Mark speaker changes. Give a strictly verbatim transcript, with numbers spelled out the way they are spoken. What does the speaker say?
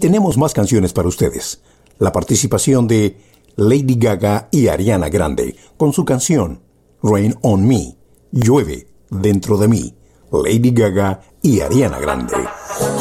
Speaker 1: tenemos más canciones para ustedes. La participación de Lady Gaga y Ariana Grande con su canción Rain on Me, Llueve dentro de mí. Lady Gaga y Ariana Grande.